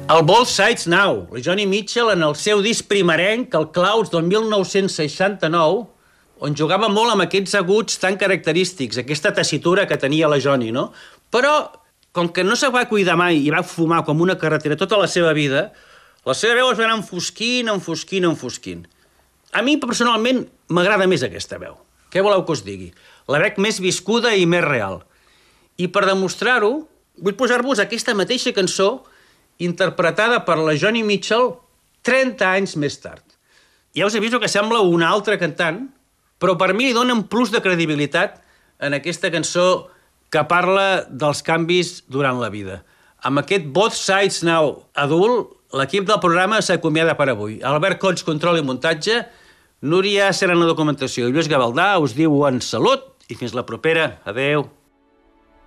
El Both Sides Now, el Johnny Mitchell en el seu disc primerenc, el Clouds del 1969, on jugava molt amb aquests aguts tan característics, aquesta tessitura que tenia la Johnny, no? Però, com que no se va cuidar mai i va fumar com una carretera tota la seva vida, la seva veu es va anar enfosquint. A mi, personalment, m'agrada més aquesta veu. Què voleu que us digui? La veig més viscuda i més real. I per demostrar-ho, vull posar-vos aquesta mateixa cançó interpretada per la Johnny Mitchell 30 anys més tard. Ja us aviso que sembla una altra cantant, però per mi li dona un plus de credibilitat en aquesta cançó que parla dels canvis durant la vida. Amb aquest Both Sides Now adult, l'equip del programa s'acomiada per avui. Albert Cots, control i muntatge, Núria Serrano, documentació, i Lluís Gavaldà us diuen salut i fins la propera. Adeu.